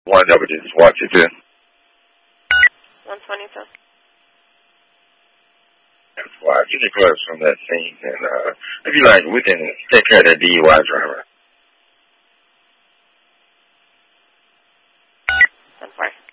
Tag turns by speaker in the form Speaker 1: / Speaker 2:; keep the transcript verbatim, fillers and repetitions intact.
Speaker 1: One double digits, one two two.
Speaker 2: one twenty-two.
Speaker 1: That's why. Get your gloves from that scene, and uh, if you like, we can take care of that D U I driver.
Speaker 2: ten four.